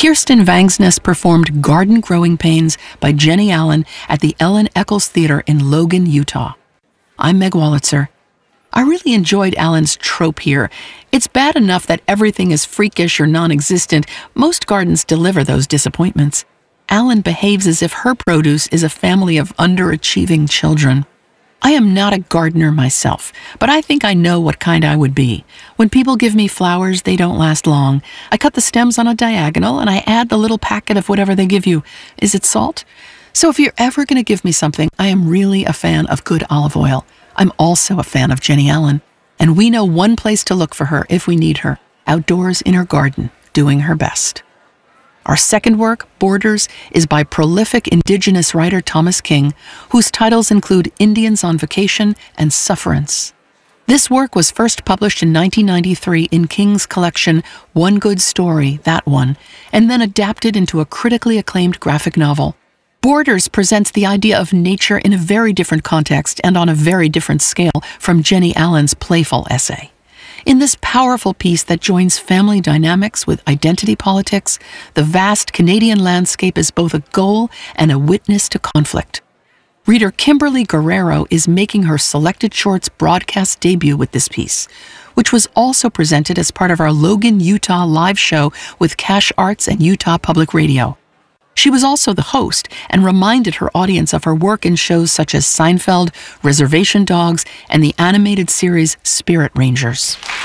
Kirsten Vangsness performed Garden Growing Pains by Jenny Allen at the Ellen Eccles Theater in Logan, Utah. I'm Meg Wolitzer. I really enjoyed Allen's trope here. It's bad enough that everything is freakish or non-existent. Most gardens deliver those disappointments. Allen behaves as if her produce is a family of underachieving children. I am not a gardener myself, but I think I know what kind I would be. When people give me flowers, they don't last long. I cut the stems on a diagonal and I add the little packet of whatever they give you. Is it salt? So if you're ever going to give me something, I am really a fan of good olive oil. I'm also a fan of Jenny Allen, and we know one place to look for her if we need her, outdoors in her garden, doing her best. Our second work, Borders, is by prolific Indigenous writer Thomas King, whose titles include Indians on Vacation and Sufferance. This work was first published in 1993 in King's collection One Good Story, That One, and then adapted into a critically acclaimed graphic novel. Borders presents the idea of nature in a very different context and on a very different scale from Jenny Allen's playful essay. In this powerful piece that joins family dynamics with identity politics, the vast Canadian landscape is both a goal and a witness to conflict. Reader Kimberly Guerrero is making her Selected Shorts broadcast debut with this piece, which was also presented as part of our Logan, Utah live show with Cash Arts and Utah Public Radio. She was also the host and reminded her audience of her work in shows such as Seinfeld, Reservation Dogs, and the animated series Spirit Rangers.